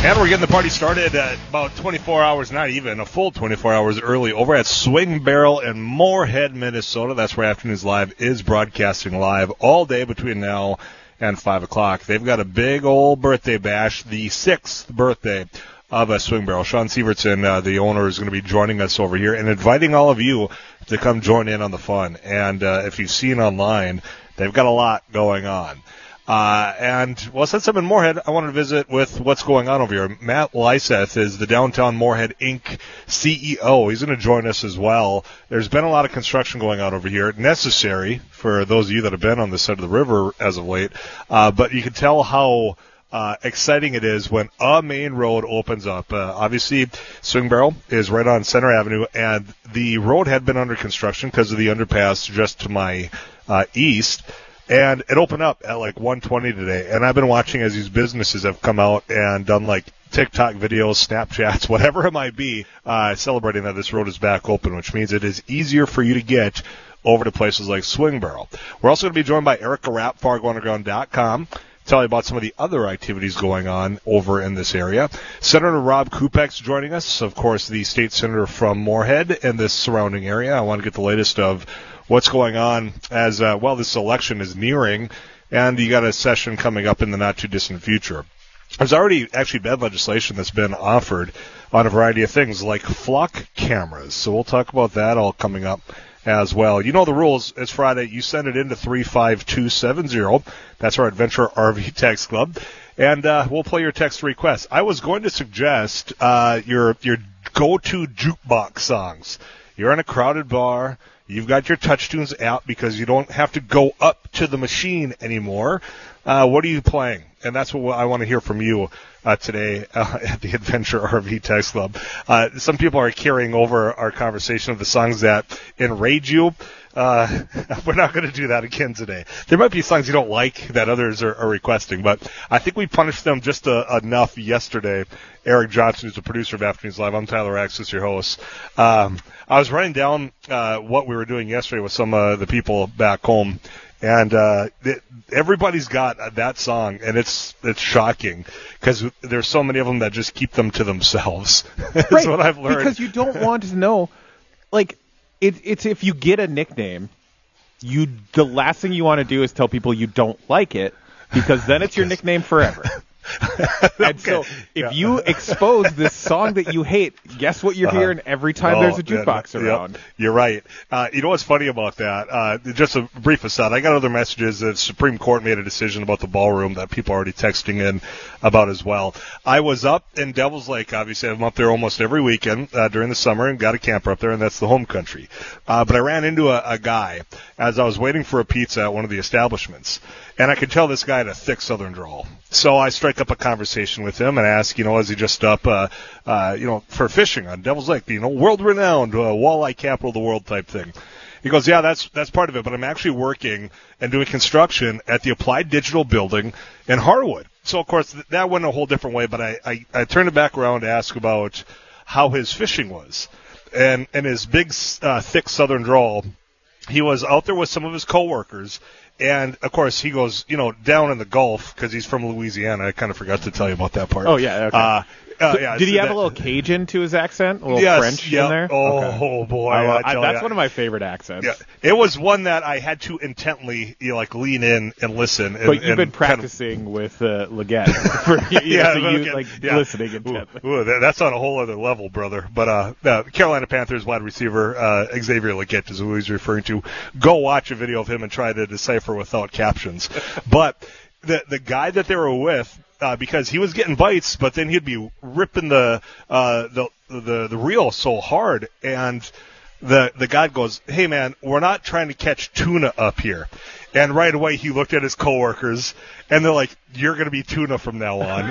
And we're getting the party started at about 24 hours, not even, a full 24 hours early over at Swing Barrel in Moorhead, Minnesota. That's where Afternoons Live is broadcasting live all day between now and 5 o'clock. They've got a big old birthday bash, the 6th birthday of a Swing Barrel. Sean Sievertson, the owner, is going to be joining us over here and inviting all of you to come join in on the fun. And if you've seen online, they've got a lot going on. Since I'm in Moorhead, I wanted to visit with what's going on over here. Matt Lyseth is the Downtown Moorhead Inc. CEO. He's going to join us as well. There's been a lot of construction going on over here, necessary for those of you that have been on this side of the river as of late. But you can tell how exciting it is when a main road opens up. Obviously, Swing Barrel is right on Center Avenue, and the road had been under construction because of the underpass just to my east. And it opened up at like 1:20 today, and I've been watching as these businesses have come out and done like TikTok videos, Snapchats, whatever it might be, celebrating that this road is back open, which means it is easier for you to get over to places like Swing Barrel. We're also going to be joined by Erica Rapp, FargoUnderground.com, tell you about some of the other activities going on over in this area. Senator Rob Kupek's joining us, of course, the state senator from Moorhead and this surrounding area. I want to get the latest of what's going on as, this election is nearing, and you got a session coming up in the not-too-distant future. There's already actually been legislation that's been offered on a variety of things, like flock cameras. So we'll talk about that all coming up as well. You know the rules. It's Friday. You send it in to 35270. That's our Adventure RV Text Club. And we'll play your text requests. I was going to suggest your go-to jukebox songs. You're in a crowded bar. You've got your Touch Tunes app because you don't have to go up to the machine anymore. What are you playing? And that's what I want to hear from you today at the Adventure RV Text Club. Some people are carrying over our conversation of the songs that enrage you. We're not going to do that again today. There might be songs you don't like that others are requesting, but I think we punished them just enough yesterday. Eric Johnson, who's the producer of Afternoons Live. I'm Tyler Axis, your host. I was writing down what we were doing yesterday with some of the people back home, and everybody's got that song, and it's shocking because there's so many of them that just keep them to themselves. That's right, what I've learned. Because you don't want to know, like, it's if you get a nickname, the last thing you want to do is tell people you don't like it, because then it's your nickname forever. And so if you expose this song that you hate, guess what you're hearing every time there's a jukebox around? Yep, you're right. You know what's funny about that? Just a brief aside. I got other messages that the Supreme Court made a decision about the ballroom that people are already texting in about as well. I was up in Devil's Lake, obviously. I'm up there almost every weekend during the summer and got a camper up there, and that's the home country. But I ran into a guy as I was waiting for a pizza at one of the establishments. And I could tell this guy had a thick Southern drawl. So I strike up a conversation with him and ask, is he just up, for fishing on Devil's Lake, world-renowned walleye capital of the world type thing. He goes, yeah, that's part of it, but I'm actually working and doing construction at the Applied Digital building in Harwood. So, of course, that went a whole different way, but I turned it back around to ask about how his fishing was. And his big, thick Southern drawl, he was out there with some of his coworkers. And, of course, he goes, down in the Gulf because he's from Louisiana. I kind of forgot to tell you about that part. Oh, yeah, okay. Did he have a little Cajun to his accent? A little French in there? Oh, boy. That's one of my favorite accents. Yeah. It was one that I had to intently, lean in and listen. But you've been practicing with Leggett for listening intently. Ooh, that's on a whole other level, brother. But Carolina Panthers wide receiver Xavier Leggett is who he's referring to. Go watch a video of him and try to decipher without captions. But the guy that they were with, because he was getting bites, but then he'd be ripping the reel so hard, and the guy goes, "Hey man, we're not trying to catch tuna up here." And right away he looked at his coworkers, and they're like, "You're going to be tuna from now on."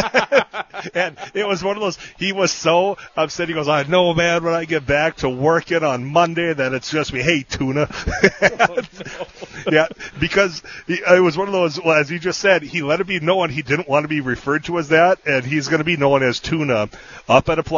And it was one of those, he was so upset. He goes, "I know, man, when I get back to working on Monday that it's just me, hey, tuna." Yeah, because it was one of those, well, as he just said, he let it be known he didn't want to be referred to as that, and he's going to be known as Tuna up at a